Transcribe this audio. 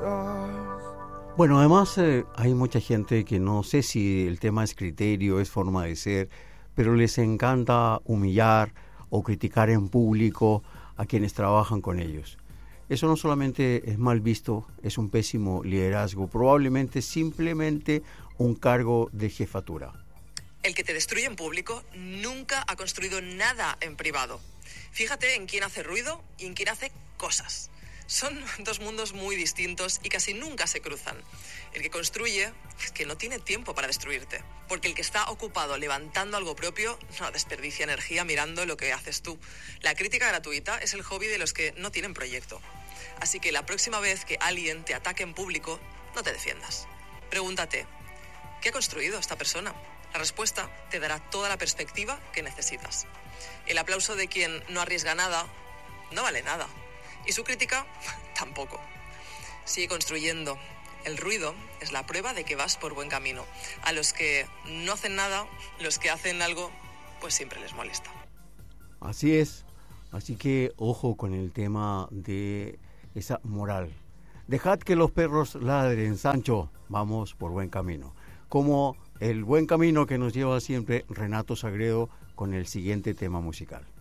Bueno, además hay mucha gente que no sé si el tema es criterio, es forma de ser, pero les encanta humillar o criticar en público a quienes trabajan con ellos. Eso no solamente es mal visto, es un pésimo liderazgo, probablemente simplemente un cargo de jefatura. El que te destruye en público nunca ha construido nada en privado. Fíjate en quién hace ruido y en quién hace cosas. Son dos mundos muy distintos y casi nunca se cruzan. El que construye es que no tiene tiempo para destruirte, porque el que está ocupado levantando algo propio no desperdicia energía mirando lo que haces tú. La crítica gratuita es el hobby de los que no tienen proyecto. Así que la próxima vez que alguien te ataque en público, no te defiendas. Pregúntate, ¿qué ha construido esta persona? La respuesta te dará toda la perspectiva que necesitas. El aplauso de quien no arriesga nada no vale nada. Y su crítica tampoco. Sigue construyendo. El ruido es la prueba de que vas por buen camino. A los que no hacen nada, los que hacen algo, pues siempre les molesta. Así es. Así que ojo con el tema de esa moral. Dejad que los perros ladren, Sancho. Vamos por buen camino. Como el buen camino que nos lleva siempre Renato Sagredo con el siguiente tema musical.